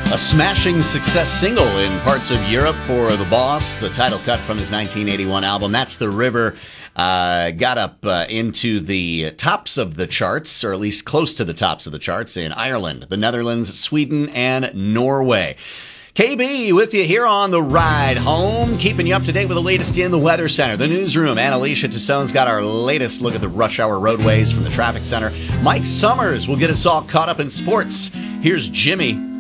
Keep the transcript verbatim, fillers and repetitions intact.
A smashing success single in parts of Europe for The Boss, the title cut from his nineteen eighty-one album, That's the River, uh, got up uh, into the tops of the charts, or at least close to the tops of the charts in Ireland, the Netherlands, Sweden, and Norway. K B with you here on the ride home, keeping you up to date with the latest in the Weather Center, the newsroom. And Alicia Tassone's got our latest look at the rush hour roadways from the traffic center. Mike Summers will get us all caught up in sports. Here's Jimmy.